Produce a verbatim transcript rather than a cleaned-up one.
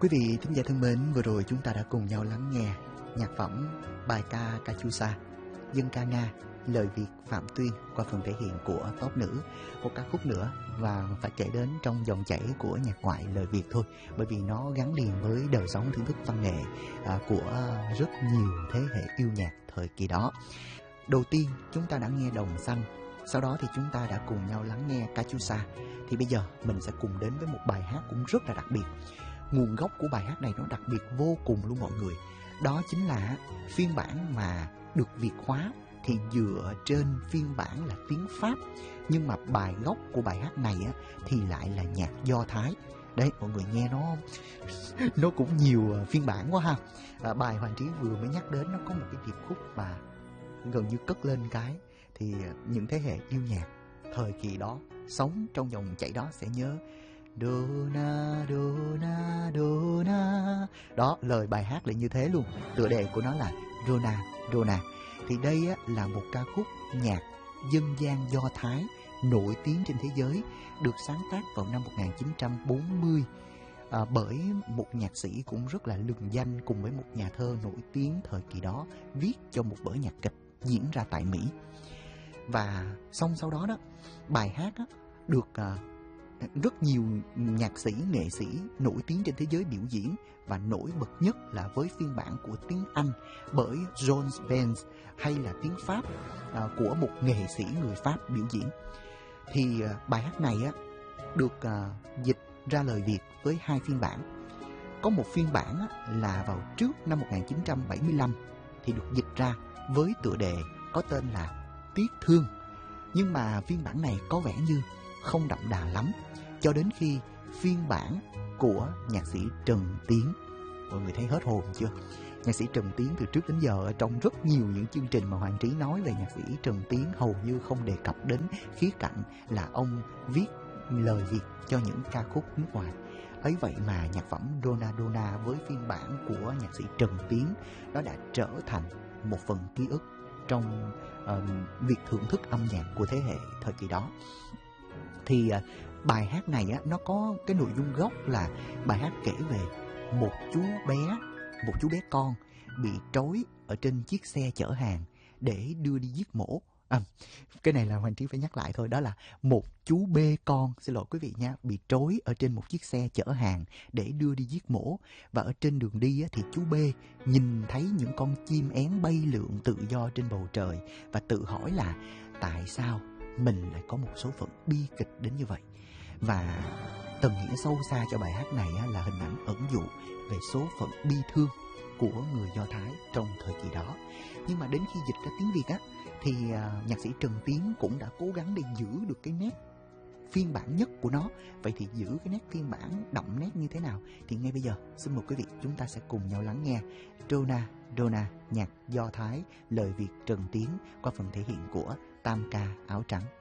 Quý vị thính giả thân mến, vừa rồi chúng ta đã cùng nhau lắng nghe nhạc phẩm bài ca Kachusa, dân ca Nga, lời Việt Phạm Tuyên qua phần thể hiện của top nữ. Một ca khúc nữa và phải kể đến trong dòng chảy của nhạc ngoại lời Việt thôi, bởi vì nó gắn liền với đời sống thưởng thức văn nghệ à, của rất nhiều thế hệ yêu nhạc thời kỳ đó. Đầu tiên chúng ta đã nghe Đồng Xanh, sau đó thì chúng ta đã cùng nhau lắng nghe Kachusa. Thì bây giờ mình sẽ cùng đến với một bài hát cũng rất là đặc biệt. Nguồn gốc của bài hát này nó đặc biệt vô cùng luôn mọi người. Đó chính là phiên bản mà được Việt hóa thì dựa trên phiên bản là tiếng Pháp, nhưng mà bài gốc của bài hát này á, thì lại là nhạc Do Thái. Đấy, mọi người nghe nó nó cũng nhiều phiên bản quá ha. À, bài Hoàng Trí vừa mới nhắc đến nó có một cái điệp khúc mà gần như cất lên cái thì những thế hệ yêu nhạc thời kỳ đó sống trong dòng chảy đó sẽ nhớ Do na do na do na. Đó, lời bài hát là như thế luôn. Tựa đề của nó là Dona Dona. Thì đây á, là một ca khúc nhạc dân gian Do Thái nổi tiếng trên thế giới, được sáng tác vào năm một nghìn chín trăm bốn mươi à, bởi một nhạc sĩ cũng rất là lừng danh cùng với một nhà thơ nổi tiếng thời kỳ đó, viết cho một vở nhạc kịch diễn ra tại Mỹ. Và xong sau đó đó, bài hát á, được à, rất nhiều nhạc sĩ, nghệ sĩ nổi tiếng trên thế giới biểu diễn, và nổi bật nhất là với phiên bản của tiếng Anh bởi John Benz, hay là tiếng Pháp à, của một nghệ sĩ người Pháp biểu diễn. Thì à, bài hát này á, được à, dịch ra lời Việt với hai phiên bản. Có một phiên bản á, là vào trước năm một nghìn chín trăm bảy mươi lăm thì được dịch ra với tựa đề có tên là Tiếc Thương. Nhưng mà phiên bản này có vẻ như không đậm đà lắm, cho đến khi phiên bản của nhạc sĩ Trần Tiến. Mọi người thấy hết hồn chưa? Nhạc sĩ Trần Tiến từ trước đến giờ trong rất nhiều những chương trình mà Hoàng Trí nói về nhạc sĩ Trần Tiến hầu như không đề cập đến khía cạnh là ông viết lời Việt cho những ca khúc nước ngoài. Ấy vậy mà nhạc phẩm Dona Dona với phiên bản của nhạc sĩ Trần Tiến nó đã trở thành một phần ký ức trong uh, việc thưởng thức âm nhạc của thế hệ thời kỳ đó. Thì uh, bài hát này á, nó có cái nội dung gốc là bài hát kể về một chú bé, một chú bé con bị trói ở trên chiếc xe chở hàng để đưa đi giết mổ. À, cái này là Hoàng Trí phải nhắc lại thôi, đó là một chú bê con, xin lỗi quý vị nha, bị trói ở trên một chiếc xe chở hàng để đưa đi giết mổ. Và ở trên đường đi á, thì chú bê nhìn thấy những con chim én bay lượn tự do trên bầu trời và tự hỏi là tại sao mình lại có một số phận bi kịch đến như vậy. Và tầng nghĩa sâu xa cho bài hát này á, là hình ảnh ẩn dụ về số phận bi thương của người Do Thái trong thời kỳ đó. Nhưng mà đến khi dịch ra tiếng Việt á, thì uh, nhạc sĩ Trần Tiến cũng đã cố gắng để giữ được cái nét phiên bản nhất của nó. Vậy thì giữ cái nét phiên bản đậm nét như thế nào? Thì ngay bây giờ xin mời quý vị chúng ta sẽ cùng nhau lắng nghe Dona Dona, nhạc Do Thái, lời Việt Trần Tiến qua phần thể hiện của Tam Ca Áo Trắng.